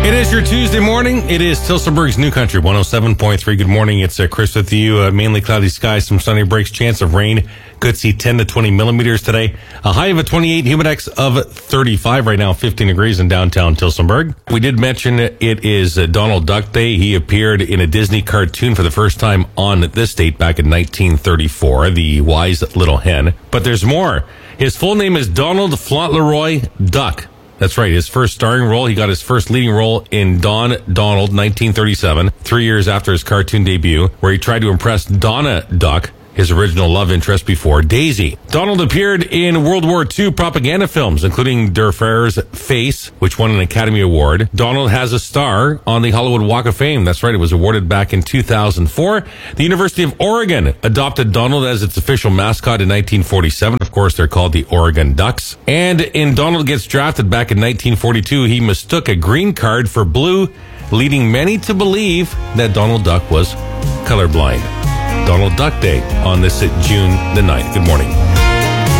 It is your Tuesday morning. It is Tilsonburg's New Country 107.3. Good morning. It's Chris with you. Mainly cloudy skies, some sunny breaks, chance of rain. Could see 10 to 20 millimeters today. A high of a 28, humidex of 35 right now, 15 degrees in downtown Tilsonburg. We did mention it is Donald Duck Day. He appeared in a Disney cartoon for the first time on this date back in 1934, The Wise Little Hen. But there's more. His full name is Donald Fauntleroy Duck. That's right. His first starring role, he got his first leading role in Don Donald, 1937, 3 years after his cartoon debut, where he tried to impress Donna Duck, his original love interest before Daisy. Donald appeared in World War II propaganda films, including Der Fuhrer's Face, which won an Academy Award. Donald has a star on the Hollywood Walk of Fame. That's right. It was awarded back in 2004. The University of Oregon adopted Donald as its official mascot in 1947. Of course, they're called the Oregon Ducks. And in Donald Gets Drafted back in 1942, he mistook a green card for blue, leading many to believe that Donald Duck was colorblind. Donald Duck Day on this June the 9th. Good morning.